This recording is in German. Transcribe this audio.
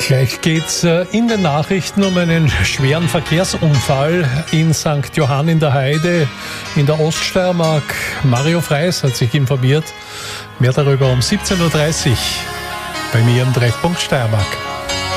Gleich geht's in den Nachrichten um einen schweren Verkehrsunfall in St. Johann in der Heide in der Oststeiermark. Mario Freis hat sich informiert. Mehr darüber um 17.30 Uhr bei mir im Treffpunkt Steiermark.